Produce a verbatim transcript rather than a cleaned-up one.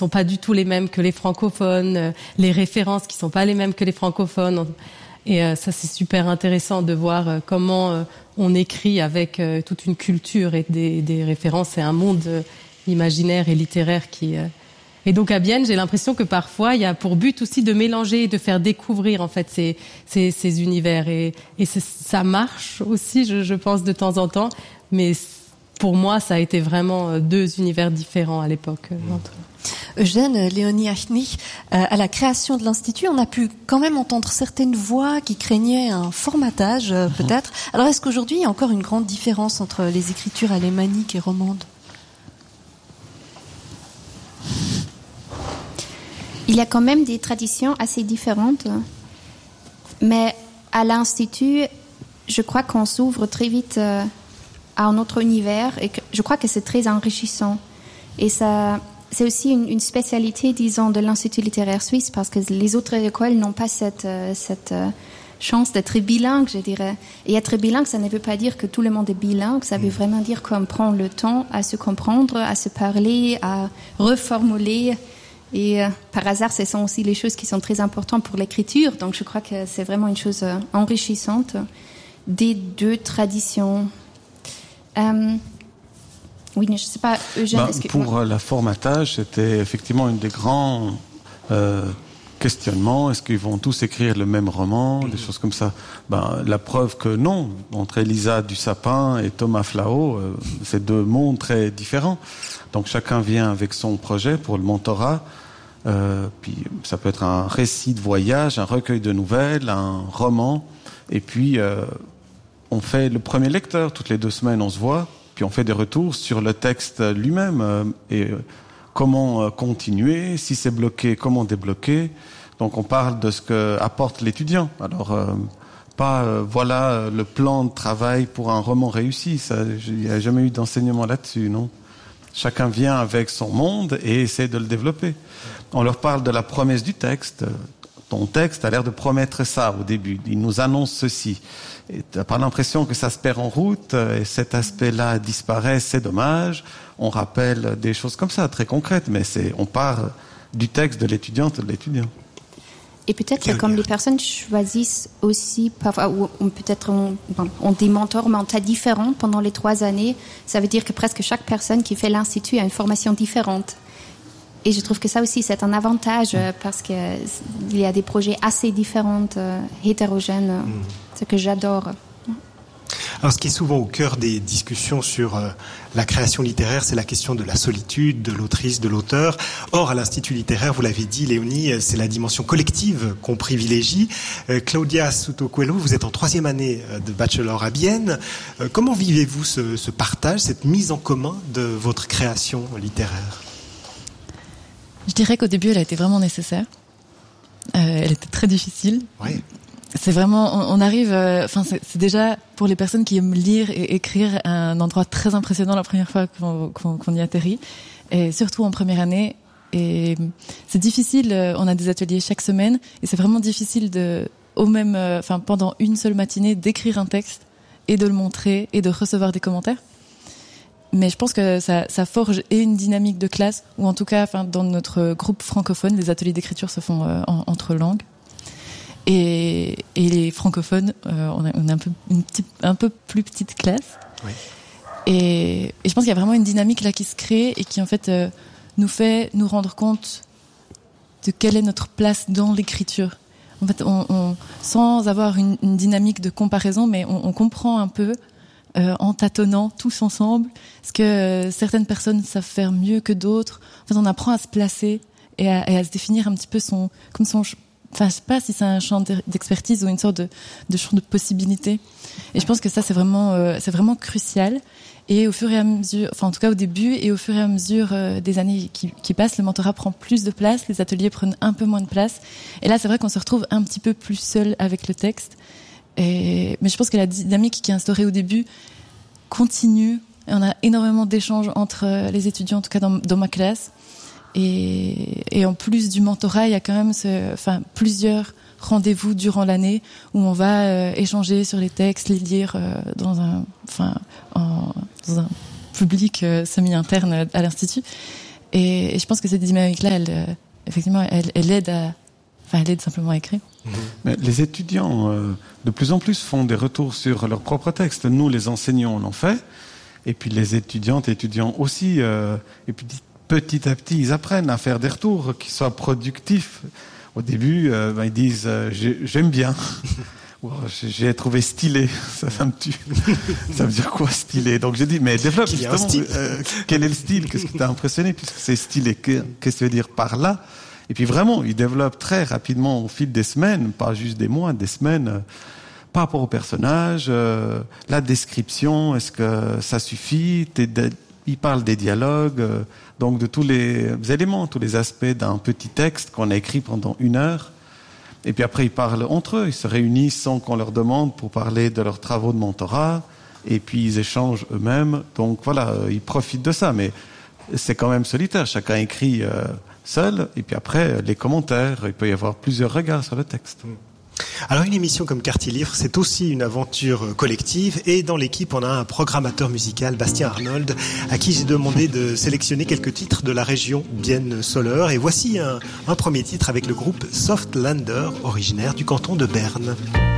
sont pas du tout les mêmes que les francophones, euh, les références qui sont pas les mêmes que les francophones. Et euh, ça, c'est super intéressant de voir euh, comment euh, on écrit avec euh, toute une culture et des, des références et un monde euh, imaginaire et littéraire qui... Euh... Et donc à Bienne, j'ai l'impression que parfois, il y a pour but aussi de mélanger et de faire découvrir en fait ces, ces, ces univers. Et, et ça marche aussi, je, je pense, de temps en temps. Mais pour moi, ça a été vraiment deux univers différents à l'époque. Eugène, Léonie Achnich, euh, à la création de l'Institut, on a pu quand même entendre certaines voix qui craignaient un formatage, euh, peut-être. Alors, est-ce qu'aujourd'hui, il y a encore une grande différence entre les écritures alémaniques et romandes ? Il y a quand même des traditions assez différentes, mais à l'Institut, je crois qu'on s'ouvre très vite euh, à un autre univers et que je crois que c'est très enrichissant. Et ça... C'est aussi une, une spécialité, disons, de l'Institut littéraire suisse, parce que les autres écoles n'ont pas cette, euh, cette euh, chance d'être bilingue, je dirais. Et être bilingue, ça ne veut pas dire que tout le monde est bilingue, ça veut vraiment dire qu'on prend le temps à se comprendre, à se parler, à reformuler. Et euh, par hasard, ce sont aussi les choses qui sont très importantes pour l'écriture. Donc je crois que c'est vraiment une chose euh, enrichissante des deux traditions. Euh, Oui, je ne sais pas, Eugène. Ben, est-ce que... pour euh, la formatage, c'était effectivement un des grands euh, questionnements. Est-ce qu'ils vont tous écrire le même roman, des choses comme ça? Ben, la preuve que non. Entre Elisa Dussapin et Thomas Flao, euh, c'est deux mondes très différents. Donc chacun vient avec son projet pour le mentorat. Euh, puis ça peut être un récit de voyage, un recueil de nouvelles, un roman. Et puis euh, on fait le premier lecteur. Toutes les deux semaines, on se voit. Puis on fait des retours sur le texte lui-même euh, et euh, comment euh, continuer, si c'est bloqué, comment débloquer. Donc on parle de ce que apporte l'étudiant. Alors euh, pas euh, voilà le plan de travail pour un roman réussi. Ça, il n'y a jamais eu d'enseignement là-dessus, non. Chacun vient avec son monde et essaie de le développer. On leur parle de la promesse du texte. Ton texte a l'air de promettre ça au début. Il nous annonce ceci. Et tu n'as pas l'impression que ça se perd en route et cet aspect-là disparaît, c'est dommage. On rappelle des choses comme ça, très concrètes, mais c'est, on part du texte de l'étudiante et de l'étudiant. Et peut-être que comme les personnes choisissent aussi, parfois, ou, ou peut-être ont, ont des mentors, mais en tas différents pendant les trois années, ça veut dire que presque chaque personne qui fait l'Institut a une formation différente. Et je trouve que ça aussi, c'est un avantage euh, parce qu'il y a des projets assez différents, euh, hétérogènes, euh, mmh. ce que j'adore. Alors, ce qui est souvent au cœur des discussions sur euh, la création littéraire, c'est la question de la solitude, de l'autrice, de l'auteur. Or, à l'Institut littéraire, vous l'avez dit, Léonie, c'est la dimension collective qu'on privilégie. Euh, Claudia Souto-Coelho, vous êtes en troisième année de bachelor à Bienne. Euh, comment vivez-vous ce, ce partage, cette mise en commun de votre création littéraire ? Je dirais qu'au début, elle a été vraiment nécessaire. Euh, elle était très difficile. Oui. C'est vraiment, on, on arrive, enfin, euh, c'est, c'est déjà pour les personnes qui aiment lire et écrire un endroit très impressionnant la première fois qu'on, qu'on, qu'on y atterrit, et surtout en première année. Et c'est difficile. On a des ateliers chaque semaine, et c'est vraiment difficile de, au même, enfin, euh, pendant une seule matinée, d'écrire un texte et de le montrer et de recevoir des commentaires. Mais je pense que ça, ça forge et une dynamique de classe, ou en tout cas, enfin, dans notre groupe francophone, les ateliers d'écriture se font euh, en, entre langues. Et, et les francophones, euh, on a, on a un peu une petite, un peu plus petite classe. Oui. Et, et je pense qu'il y a vraiment une dynamique là qui se crée et qui en fait euh, nous fait nous rendre compte de quelle est notre place dans l'écriture. En fait, on, on, sans avoir une, une dynamique de comparaison, mais on, on comprend un peu. Euh, en tâtonnant tous ensemble, parce que euh, certaines personnes savent faire mieux que d'autres. En fait, on apprend à se placer et à, et à se définir un petit peu son, comme son, enfin, je sais pas si c'est un champ d'expertise ou une sorte de, de champ de possibilité. Et je pense que ça, c'est vraiment, euh, c'est vraiment crucial. Et au fur et à mesure, enfin, en tout cas au début et au fur et à mesure euh, des années qui, qui passent, le mentorat prend plus de place, les ateliers prennent un peu moins de place. Et là, c'est vrai qu'on se retrouve un petit peu plus seul avec le texte. Et, mais je pense que la dynamique qui est instaurée au début continue. Et on a énormément d'échanges entre les étudiants, en tout cas dans, dans ma classe. Et, et en plus du mentorat, il y a quand même ce, enfin, plusieurs rendez-vous durant l'année où on va euh, échanger sur les textes, les lire euh, dans un, enfin, en, dans un public euh, semi-interne à l'Institut. Et, et je pense que cette dynamique-là, elle, euh, effectivement, elle, elle aide à, enfin, elle aide simplement à écrire. Mais les étudiants, euh, de plus en plus, font des retours sur leurs propres textes. Nous, les enseignants, on en fait. Et puis les étudiantes et étudiants aussi. Euh, et puis petit à petit, ils apprennent à faire des retours qui soient productifs. Au début, euh, ben, ils disent euh, « j'aime bien ». J'ai trouvé stylé, ça, ça me tue. Ça veut dire quoi stylé? Donc j'ai dit, mais développe justement, euh, quel est le style? Qu'est-ce qui t'a impressionné puisque c'est stylé? Qu'est-ce que tu veux dire par là? Et puis vraiment, il développe très rapidement au fil des semaines, pas juste des mois, des semaines, euh, par rapport au personnage, euh, la description, est-ce que ça suffit? Il parle des dialogues, euh, donc de tous les éléments, tous les aspects d'un petit texte qu'on a écrit pendant une heure. Et puis après, ils parlent entre eux, ils se réunissent sans qu'on leur demande pour parler de leurs travaux de mentorat, et puis ils échangent eux-mêmes. Donc voilà, ils profitent de ça, mais c'est quand même solitaire. Chacun écrit euh, seul, et puis après, les commentaires, il peut y avoir plusieurs regards sur le texte. Alors une émission comme Quartier Livre, c'est aussi une aventure collective, et dans l'équipe on a un programmateur musical, Bastien Arnold, à qui j'ai demandé de sélectionner quelques titres de la région Bienne-Soleure, et voici un, un premier titre avec le groupe Softlander, originaire du canton de Berne.